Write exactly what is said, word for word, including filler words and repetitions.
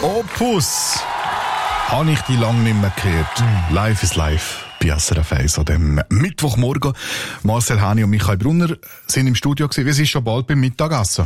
Opus. Habe ich die lange nicht mehr gehört. Mm. Live is live bei S R F eins an dem Mittwochmorgen. Marcel Hani und Michael Brunner sind im Studio gewesen. Wir sind schon bald beim Mittagessen.